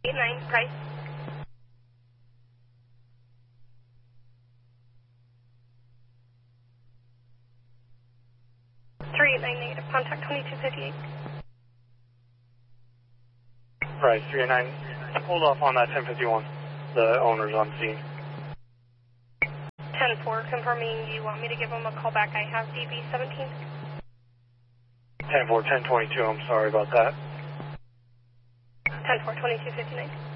9 Price. 389 negative, contact 2258. Right, 389. Hold off on that 1051. The owner's on scene. 10-4, confirming you want me to give him a call back. I have DB17. 10-4, 1022, I'm sorry about that. 10-4, 2259.